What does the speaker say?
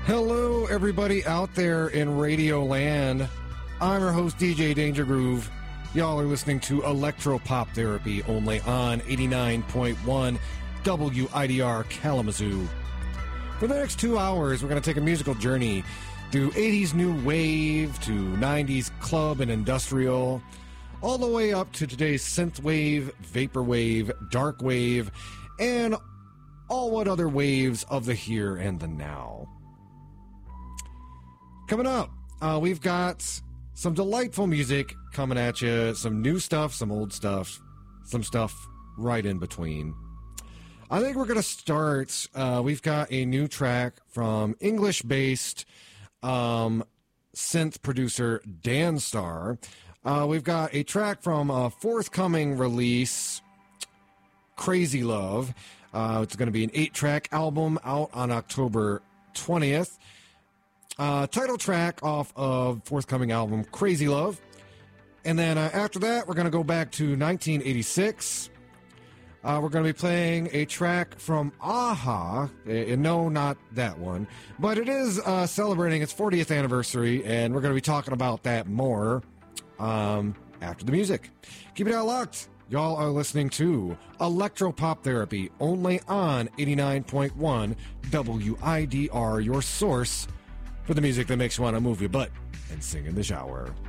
Hello, everybody out there in Radio Land. I'm your host, DJ Danger Groove. Y'all are listening to Electro Pop Therapy only on 89.1 WIDR Kalamazoo. For the next 2 hours, we're going to take a musical journey through 80s new wave to 90s club and industrial, all the way up to today's synthwave, vaporwave, dark wave, and all what other waves of the here and the now. Coming up, we've got some delightful music coming at you, some new stuff, some old stuff, some stuff right in between. I think we're going to start, we've got a new track from English-based synth producer Danstar. We've got a track from a forthcoming release, Crazy Love. It's going to be an 8-track album out on October 20th. Title track off of forthcoming album, Crazy Love. And then after that, we're going to go back to 1986. We're going to be playing a track from Aha. No, not that one. But it is celebrating its 40th anniversary, and we're going to be talking about that more after the music. Keep it out locked. Y'all are listening to Electro Pop Therapy only on 89.1 WIDR, your source for the music that makes you want to move your butt and sing in the shower.